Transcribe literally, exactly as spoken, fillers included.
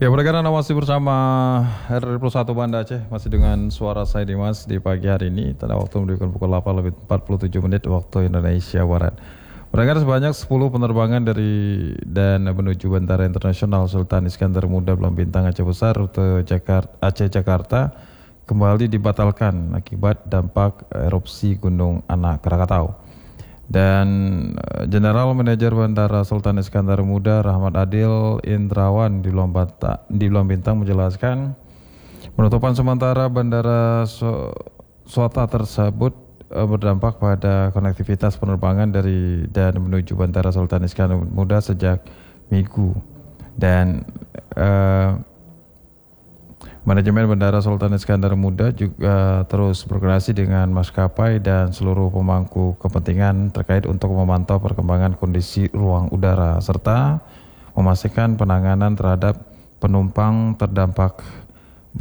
Ya, pendengar Anda masih bersama R R Plus satu Banda Aceh, masih dengan suara saya Dimas di pagi hari ini. Pada waktu menunjukkan pukul delapan lebih empat puluh tujuh menit waktu Indonesia Barat. Pendengar, sebanyak sepuluh penerbangan dari dan menuju Bandara Internasional Sultan Iskandar Muda Belang Bintang Aceh Besar rute Jakarta, Aceh Jakarta kembali dibatalkan akibat dampak erupsi Gunung Anak Krakatau. Dan General Manager Bandara Sultan Iskandar Muda Rahmat Adil Indrawan di Belang Bata- di Belang Bintang menjelaskan penutupan sementara bandara so- swasta tersebut eh, berdampak pada konektivitas penerbangan dari dan menuju Bandara Sultan Iskandar Muda sejak Minggu. Dan eh, Manajemen Bandara Sultan Iskandar Muda juga terus berkoordinasi dengan maskapai dan seluruh pemangku kepentingan terkait untuk memantau perkembangan kondisi ruang udara serta memastikan penanganan terhadap penumpang terdampak